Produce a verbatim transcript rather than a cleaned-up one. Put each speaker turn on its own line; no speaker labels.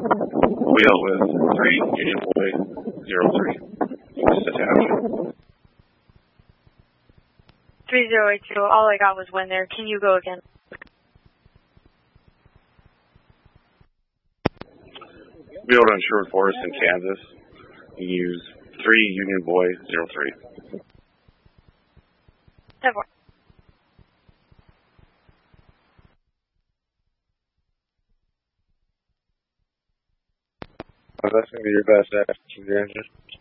Wheel with three, Union Boy, zero three. Just attach.
three zero eight two, all I got was wind there. Can you go again?
Wheel to Insured Forest in Kansas. You use three, Union Boy, zero three.
ten four.
That's going to be your best action, your engine.